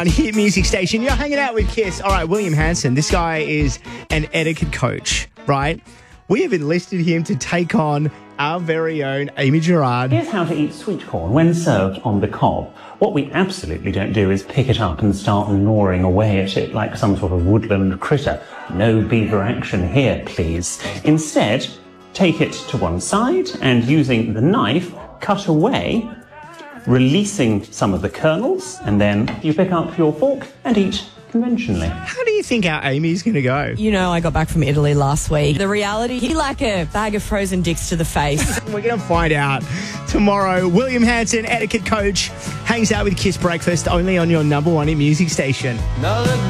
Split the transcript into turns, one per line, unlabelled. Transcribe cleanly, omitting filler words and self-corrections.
On Hit Music Station, you're hanging out with Kiss. All right, William Hanson, this guy is an etiquette coach, right? We have enlisted him to take on our very own Amy Gerard.
Here's how to eat sweet corn when served on the cob. What we absolutely don't do is pick it up and start gnawing away at it like some sort of woodland critter. No beaver action here, please. Instead, take it to one side and using the knife, cut away, releasing some of the kernels, and then you pick up your fork and eat conventionally.
How do you think our Amy's going to go?
You know, I got back from Italy last week. The reality, he like a bag of frozen dicks to the face.
We're going to find out tomorrow. William Hanson, etiquette coach, hangs out with Kiss Breakfast only on your number one hit music station.